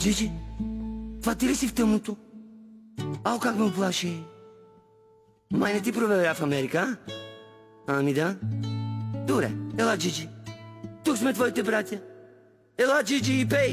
Джиджи, това ти ли си в тъмното? Ау, как ме оплаши. Май не ти проверя в Америка, а? Ами да. Добре, ела, Джиджи. Тук сме твоите братя. Ела, Джиджи, и пей!